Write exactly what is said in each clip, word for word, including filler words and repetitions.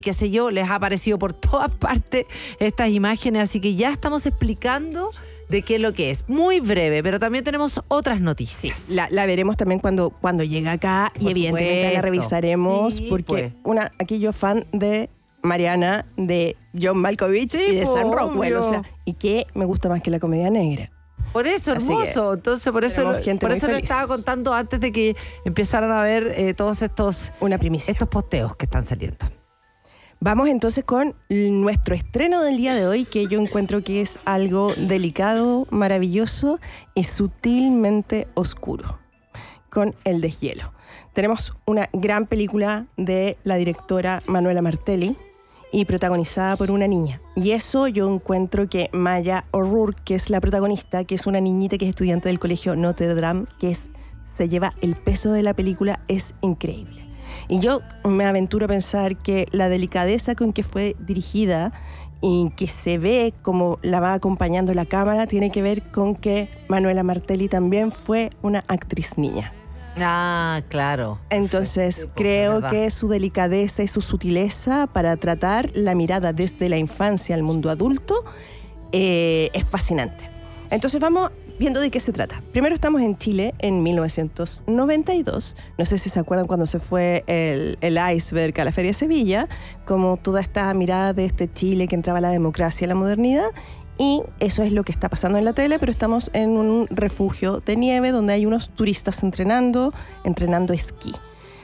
qué sé yo, les ha aparecido por todas partes estas imágenes, así que ya estamos explicando de qué es lo que es. Muy breve, pero también tenemos otras noticias. Sí, la, la veremos también cuando, cuando llegue acá por y evidentemente supuesto. La revisaremos Sí, porque pues. una aquí yo fan de Mariana, de John Malkovich Sí, y de pues, Sam Rockwell, obvio. o sea, y que me gusta más que la comedia negra. Por eso, Así hermoso. Entonces, por eso, seremos lo, gente por muy eso lo feliz. estaba contando antes de que empezaran a ver eh, todos estos, Una primicia. estos posteos que están saliendo. Vamos entonces con nuestro estreno del día de hoy, que yo encuentro que es algo delicado, maravilloso y sutilmente oscuro, con El deshielo. Tenemos una gran película de la directora Manuela Martelli y protagonizada por una niña. Y eso yo encuentro que Maya O'Rourke, que es la protagonista, que es una niñita que es estudiante del colegio Notre Dame, que es, se lleva el peso de la película, es increíble. Y yo me aventuro a pensar que la delicadeza con que fue dirigida y que se ve como la va acompañando la cámara tiene que ver con que Manuela Martelli también fue una actriz niña. Ah, claro. Entonces Sí, pues, creo verdad. que su delicadeza y su sutileza para tratar la mirada desde la infancia al mundo adulto eh, es fascinante. Entonces vamos viendo de qué se trata. Primero estamos en Chile en mil novecientos noventa y dos. No sé si se acuerdan cuando se fue el, el iceberg a la Feria de Sevilla, como toda esta mirada de este Chile que entraba la democracia y la modernidad. Y eso es lo que está pasando en la tele, pero estamos en un refugio de nieve donde hay unos turistas entrenando, entrenando esquí.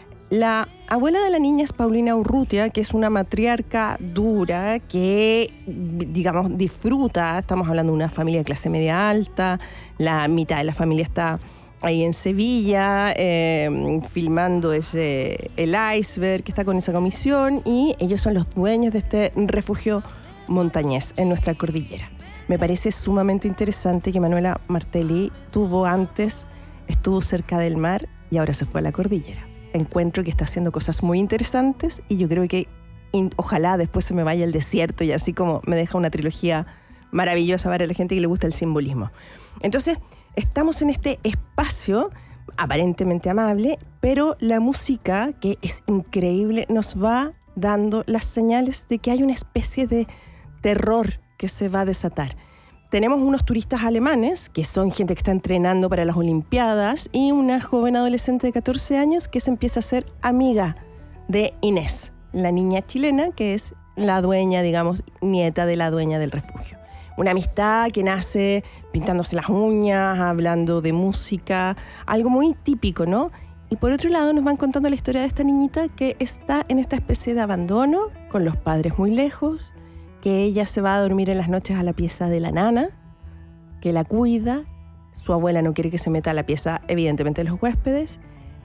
La abuela de la niña es Paulina Urrutia, que es una matriarca dura que, digamos, disfruta. Estamos hablando de una familia de clase media alta. La mitad de la familia está ahí en Sevilla, eh, filmando ese, el iceberg, que está con esa comisión. Y ellos son los dueños de este refugio montañés en nuestra cordillera. Me parece sumamente interesante que Manuela Martelli tuvo antes, estuvo cerca del mar y ahora se fue a la cordillera. Encuentro que está haciendo cosas muy interesantes y yo creo que in, ojalá después se me vaya al desierto y así como me deja una trilogía maravillosa para la gente que le gusta el simbolismo. Entonces, estamos en este espacio aparentemente amable, pero la música, que es increíble, nos va dando las señales de que hay una especie de terror que se va a desatar. Tenemos unos turistas alemanes, que son gente que está entrenando para las Olimpiadas, y una joven adolescente de catorce años que se empieza a ser amiga de Inés, la niña chilena, que es la dueña, digamos, nieta de la dueña del refugio. Una amistad que nace pintándose las uñas, hablando de música, algo muy típico, ¿no? Y por otro lado nos van contando la historia de esta niñita que está en esta especie de abandono, con los padres muy lejos, que ella se va a dormir en las noches a la pieza de la nana, que la cuida. Su abuela no quiere que se meta a la pieza, evidentemente, de los huéspedes.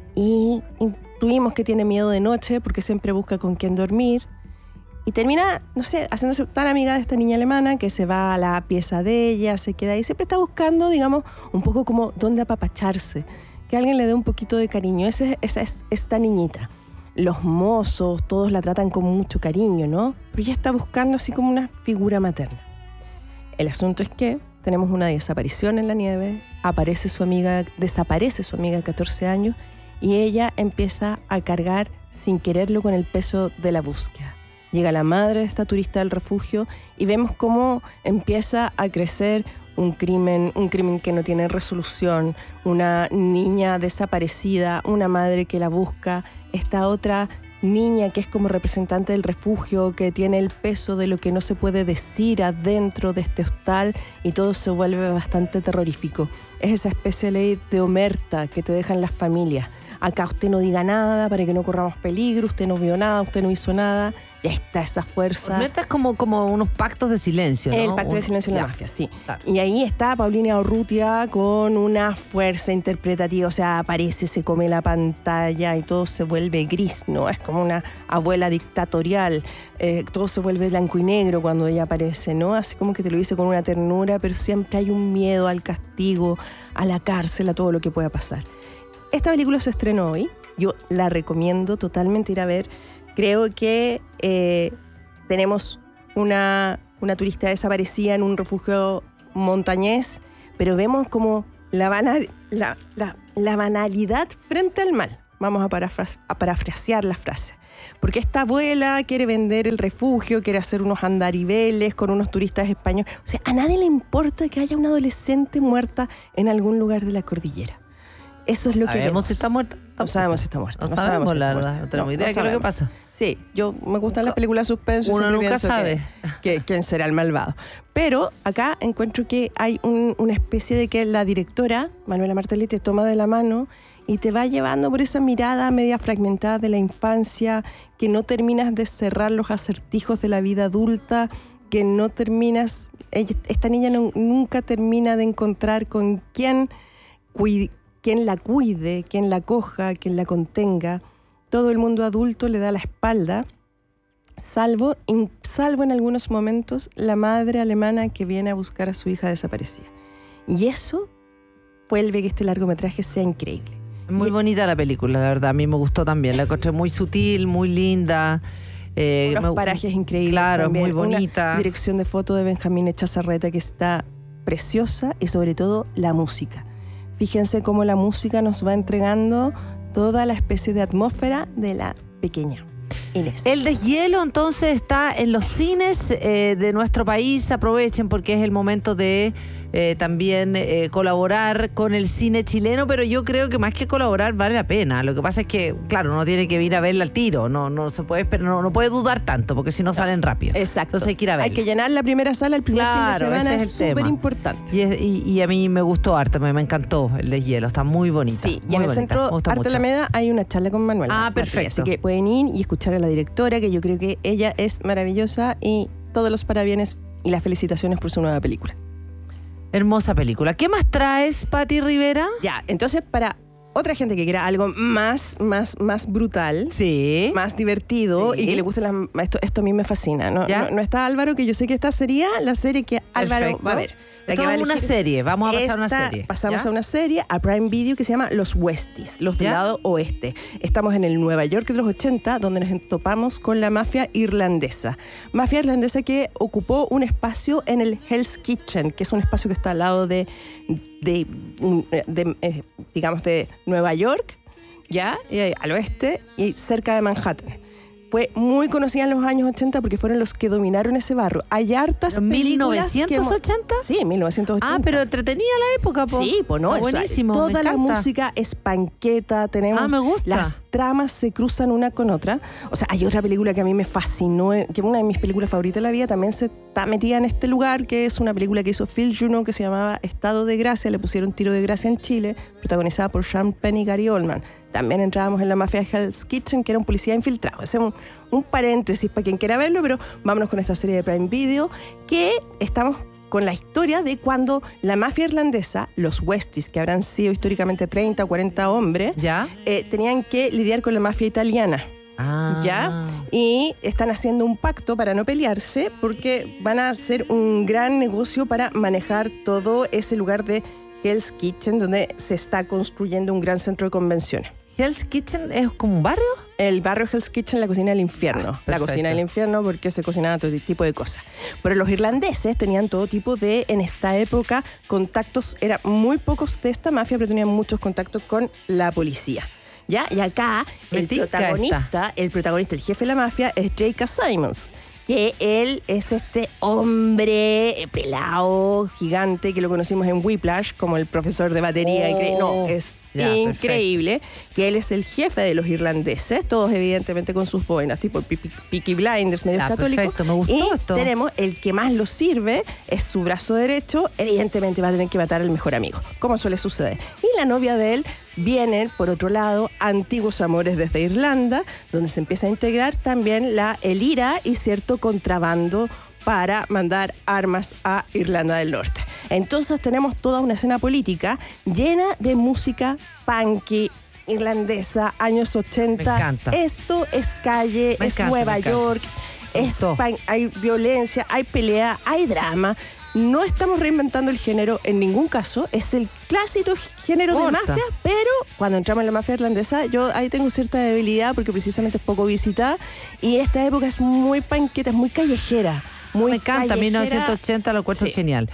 Y intuimos que tiene miedo de noche porque siempre busca con quién dormir. Y termina, no sé, haciéndose tan amiga de esta niña alemana que se va a la pieza de ella, se queda ahí. Siempre está buscando, digamos, un poco como dónde apapacharse, que alguien le dé un poquito de cariño. Esa, esa es esta niñita. Los mozos, todos la tratan con mucho cariño, ¿no? Pero ella está buscando así como una figura materna. El asunto es que tenemos una desaparición en la nieve, aparece su amiga, desaparece su amiga de catorce años y ella empieza a cargar sin quererlo con el peso de la búsqueda. Llega la madre de esta turista del refugio y vemos cómo empieza a crecer un crimen, un crimen que no tiene resolución, una niña desaparecida, una madre que la busca, esta otra niña que es como representante del refugio, que tiene el peso de lo que no se puede decir adentro de este hostal y todo se vuelve bastante terrorífico. Es esa especie de ley de omerta que te dejan las familias. Acá usted no diga nada para que no corramos peligro, usted no vio nada, usted no hizo nada. Y ahí está esa fuerza. Omerta es como, como unos pactos de silencio, ¿no? El pacto de Un- silencio en la ya. mafia, sí. Claro. Y ahí está Paulina Urrutia con una fuerza interpretativa, o sea, aparece, se come la pantalla y todo se vuelve gris, ¿no? Es como una abuela dictatorial, eh, todo se vuelve blanco y negro cuando ella aparece, ¿no? Así como que te lo dice con una ternura, pero siempre hay un miedo al castigo, a la cárcel, a todo lo que pueda pasar. Esta película se estrenó hoy, yo la recomiendo totalmente ir a ver. Creo que eh, tenemos una, una turista desaparecida en un refugio montañés, pero vemos como la, banal, la, la, la banalidad frente al mal. vamos a, parafras- a parafrasear la frase. Porque esta abuela quiere vender el refugio, quiere hacer unos andariveles con unos turistas españoles. O sea, a nadie le importa que haya una adolescente muerta en algún lugar de la cordillera. Eso es lo que ¿Sabemos vemos. si está muerta? No sabemos si está muerta. No, No sabemos, sabemos si la está verdad. muerta. No tenemos No, idea no de qué es lo que sabemos. pasa. Sí, yo me gustan las películas suspenso. Uno siempre nunca pienso sabe. Que, que, quién será el malvado. Pero acá encuentro que hay un, una especie de que la directora, Manuela Martelli, te toma de la mano y te va llevando por esa mirada media fragmentada de la infancia, que no terminas de cerrar los acertijos de la vida adulta, que no terminas, ella, esta niña no, nunca termina de encontrar con quién, cuide, quién la cuide, quién la coja, quién la contenga. Todo el mundo adulto le da la espalda, salvo, in, salvo en algunos momentos la madre alemana que viene a buscar a su hija desaparecida. Y eso vuelve que este largometraje sea increíble. Muy y, bonita la película, la verdad. A mí me gustó también. La encontré muy sutil, muy linda. Eh, unos me, parajes increíbles. Claro, también. muy bonita. Una dirección de foto de Benjamín Echazarreta que está preciosa, y sobre todo la música. Fíjense cómo la música nos va entregando toda la especie de atmósfera de la pequeña Inés. El deshielo entonces está en los cines eh, de nuestro país. Aprovechen porque es el momento de eh, también eh, colaborar con el cine chileno, pero yo creo que más que colaborar vale la pena. Lo que pasa es que, claro, uno tiene que ir a verla al tiro, no, no se puede esperar, no, no puede dudar tanto porque si no salen rápido. Exacto. Entonces hay que ir a verla. Hay que llenar la primera sala el primer Claro, fin de semana, ese es es el súper tema. importante. Y, es- y, y a mí me gustó harto, me, me encantó el deshielo, está muy bonita. Sí, y muy en el bonita, Centro me gusta Arte mucho. Alameda hay una charla con Manuela. Ah, Martelli, perfecto. Así que pueden ir y escuchar a la directora, que yo creo que ella es maravillosa, y todos los parabienes y las felicitaciones por su nueva película. Hermosa película. ¿Qué más traes, Pati Rivera? Ya, entonces para otra gente que quiera algo más, más, más brutal, Sí. más divertido, Sí. y que le guste las... Esto, esto a mí me fascina. No, ¿Ya? no, no está Álvaro, que yo sé que esta sería la serie que Álvaro Perfecto. va a ver. La Esto que va a es una elegir. serie, vamos a pasar a una Esta, serie. Pasamos ¿ya? a una serie, a Prime Video, que se llama Los Westies, los del ¿Ya? lado oeste. Estamos en el Nueva York de los ochenta, donde nos topamos con la mafia irlandesa. Mafia irlandesa que ocupó un espacio en el Hell's Kitchen, que es un espacio que está al lado de, de, de, de, eh, digamos, de Nueva York, ya, eh, al oeste, y cerca de Manhattan. Fue muy conocida en los años ochenta porque fueron los que dominaron ese barrio. Hay hartas ¿En películas mil novecientos ochenta? Que, sí, mil novecientos ochenta. Ah, pero entretenía la época, po. Sí, pues no, Está eso- buenísimo. toda me la encanta. música es panqueta, tenemos Ah, me gusta. las tramas se cruzan una con otra. O sea, hay otra película que a mí me fascinó, que es una de mis películas favoritas de la vida, también se está metida en este lugar, que es una película que hizo Phil Juno, que se llamaba Estado de Gracia, le pusieron Tiro de Gracia en Chile, protagonizada por Sean Penn y Gary Oldman. También entrábamos en la mafia de Hell's Kitchen, que era un policía infiltrado. Ese es un, un paréntesis para quien quiera verlo, pero vámonos con esta serie de Prime Video, que estamos con la historia de cuando la mafia irlandesa, los Westies, que habrán sido históricamente treinta o cuarenta hombres, ¿Ya? eh, tenían que lidiar con la mafia italiana. Ah. ¿Ya? Y están haciendo un pacto para no pelearse, porque van a hacer un gran negocio para manejar todo ese lugar de Hell's Kitchen, donde se está construyendo un gran centro de convenciones. ¿Hell's Kitchen es como un barrio? El barrio Hell's Kitchen, la cocina del infierno. Ah, la perfecto. cocina del infierno, porque se cocinaba todo tipo de cosas. Pero los irlandeses tenían todo tipo de, en esta época, contactos. Eran muy pocos de esta mafia, pero tenían muchos contactos con la policía. ¿Ya? Y acá Me el tinca protagonista, el protagonista, el jefe de la mafia, es J K. Simmons, que él es este hombre eh, pelado, gigante, que lo conocimos en Whiplash como el profesor de batería. Oh, increíble. No, es ya, increíble, que él es el jefe de los irlandeses, todos evidentemente con sus boinas, tipo Pe- Pe- Peaky Blinders, medio Ya, católicos. perfecto, me gustó y esto. tenemos el que más lo sirve, es su brazo derecho, evidentemente va a tener que matar al mejor amigo, como suele suceder. Y la novia de él vienen, por otro lado, antiguos amores desde Irlanda, donde se empieza a integrar también la, el IRA y cierto contrabando para mandar armas a Irlanda del Norte. Entonces tenemos toda una escena política llena de música punky, irlandesa, años ochenta. Me encanta. Esto es calle, Me es encanta, Nueva me encanta. York, Me es gustó. pan- hay violencia, hay pelea, hay drama. No estamos reinventando el género en ningún caso. Es el clásico género Corta. de mafia, pero cuando entramos en la mafia irlandesa, yo ahí tengo cierta debilidad porque precisamente es poco visitada. Y esta época es muy panqueta, es muy callejera. Muy Me encanta, callejera. mil novecientos ochenta lo encuentro Sí. genial.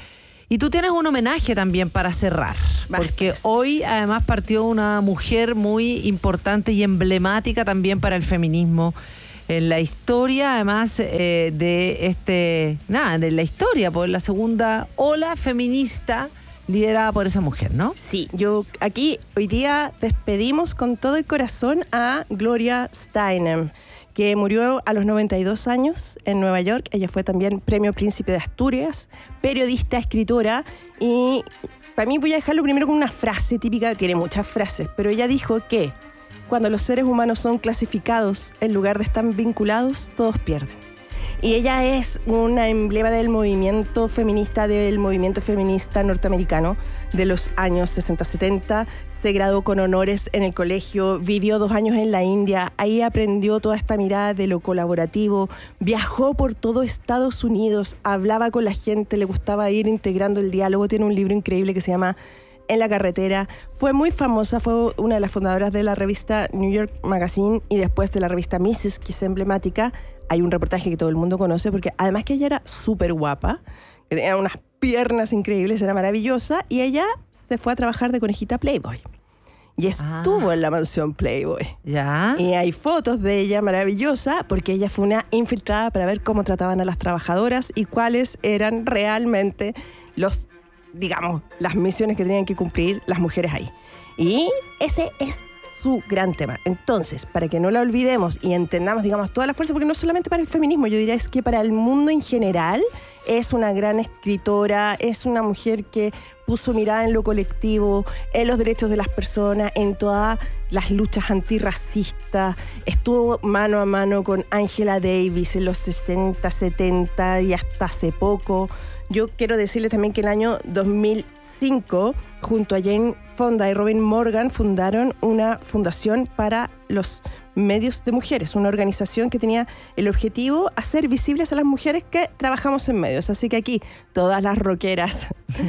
Y tú tienes un homenaje también para cerrar, porque hoy además partió una mujer muy importante y emblemática también para el feminismo en la historia, además eh, de este, nada, de la historia, por la segunda ola feminista liderada por esa mujer, ¿no? Sí, yo aquí hoy día despedimos con todo el corazón a Gloria Steinem, que murió a los noventa y dos años en Nueva York. Ella fue también Premio Príncipe de Asturias, periodista, escritora, y para mí voy a dejarlo primero con una frase típica, tiene muchas frases, pero ella dijo que cuando los seres humanos son clasificados en lugar de estar vinculados, todos pierden. Y ella es una emblema del movimiento feminista, del movimiento feminista norteamericano de los años sesenta setenta. Se graduó con honores en el colegio, vivió dos años en la India, ahí aprendió toda esta mirada de lo colaborativo, viajó por todo Estados Unidos, hablaba con la gente, le gustaba ir integrando el diálogo. Tiene un libro increíble que se llama En la carretera. Fue muy famosa, fue una de las fundadoras de la revista New York Magazine y después de la revista Missus, que es emblemática. Hay un reportaje que todo el mundo conoce porque además que ella era súper guapa, que tenía unas piernas increíbles, era maravillosa, y ella se fue a trabajar de conejita Playboy. Y estuvo ah. en la mansión Playboy. ¿Ya? Y hay fotos de ella maravillosa porque ella fue una infiltrada para ver cómo trataban a las trabajadoras y cuáles eran realmente los, digamos, las misiones que tenían que cumplir las mujeres ahí. Y ese es su gran tema. Entonces, para que no la olvidemos y entendamos, digamos, toda la fuerza, porque no solamente para el feminismo, yo diría es que para el mundo en general, es una gran escritora, es una mujer que puso mirada en lo colectivo, en los derechos de las personas, en todas las luchas antirracistas, estuvo mano a mano con Angela Davis en los sesenta, setenta y hasta hace poco. Yo quiero decirle también que en el año dos mil cinco, junto a Jane Fonda y Robin Morgan, fundaron una fundación para los medios de mujeres, una organización que tenía el objetivo hacer visibles a las mujeres que trabajamos en medios. Así que aquí, todas las rockeras,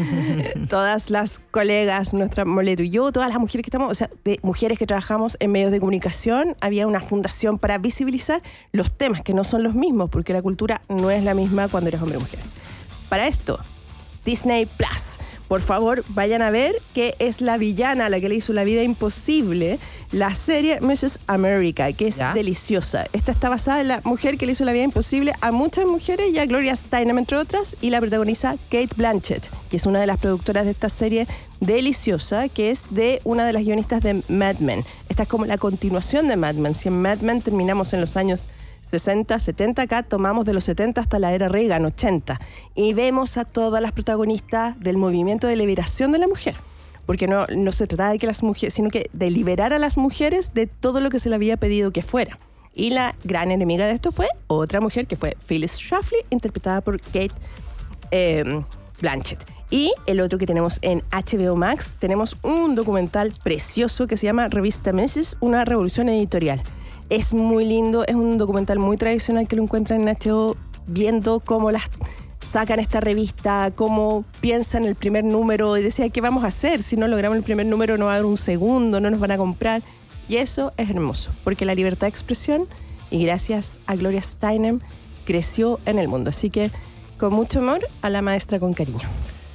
todas las colegas, nuestra Moleto y yo, todas las mujeres que estamos, o sea, de mujeres que trabajamos en medios de comunicación, había una fundación para visibilizar los temas que no son los mismos, porque la cultura no es la misma cuando eres hombre o mujer. Para esto, Disney Plus. Por favor, vayan a ver que es la villana a la que le hizo la vida imposible la serie missus America, que es ¿Ya? deliciosa. Esta está basada en la mujer que le hizo la vida imposible a muchas mujeres y a Gloria Steinem, entre otras, y la protagoniza Cate Blanchett, que es una de las productoras de esta serie deliciosa, que es de una de las guionistas de Mad Men. Esta es como la continuación de Mad Men. Si en Mad Men terminamos en los años sesenta, setenta, acá tomamos de los setenta hasta la era Reagan, ochenta, y vemos a todas las protagonistas del movimiento de liberación de la mujer, porque no, no se trataba de que las mujeres, sino que de liberar a las mujeres de todo lo que se le había pedido que fuera. Y la gran enemiga de esto fue otra mujer, que fue Phyllis Schlafly, interpretada por Cate eh, Blanchett. Y el otro que tenemos en H B O Max, tenemos un documental precioso que se llama Revista Missus, una revolución editorial. Es muy lindo, es un documental muy tradicional que lo encuentran en H B O, viendo cómo las sacan esta revista, cómo piensan el primer número y decían, ¿qué vamos a hacer? Si no logramos el primer número no va a haber un segundo, no nos van a comprar. Y eso es hermoso, porque la libertad de expresión, y gracias a Gloria Steinem, creció en el mundo. Así que, con mucho amor, a la maestra con cariño.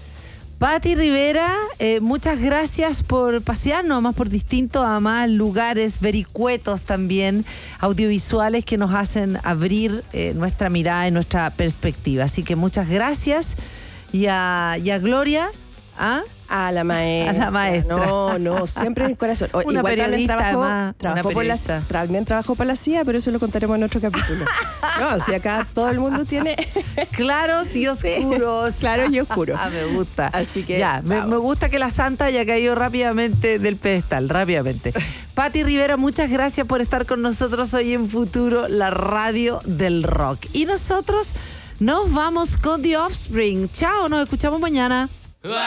Pati Rivera, eh, muchas gracias por pasearnos más por distintos además lugares, vericuetos también, audiovisuales que nos hacen abrir eh, nuestra mirada y nuestra perspectiva. Así que muchas gracias. Y a, y a Gloria, ¿ah? A la maestra. A la maestra. No, no, siempre en el corazón. O, una igual periodista, también trabajó, además, trabajó una por la, también trabajó para la C I A, pero eso lo contaremos en otro capítulo. No, si acá todo el mundo tiene claros y oscuros. Sí, claros y oscuros. Ah, me gusta. Así que ya, me, me gusta que la santa haya caído rápidamente del pedestal, rápidamente. Pati Rivera, muchas gracias por estar con nosotros hoy en Futuro, la radio del rock. Y nosotros nos vamos con The Offspring. Chao, nos escuchamos mañana.